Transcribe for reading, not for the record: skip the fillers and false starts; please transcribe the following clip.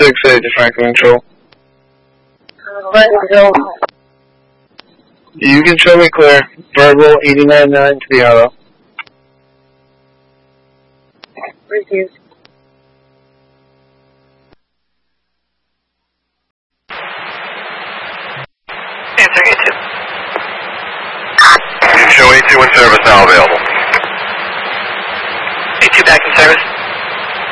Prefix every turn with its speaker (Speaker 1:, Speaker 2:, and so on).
Speaker 1: 6-8 to Franklin Control. You can show me clear. Verbal 89-9 to the hello.
Speaker 2: Receive.
Speaker 3: Answering A2. You show A2 in service now available. A2 back in service.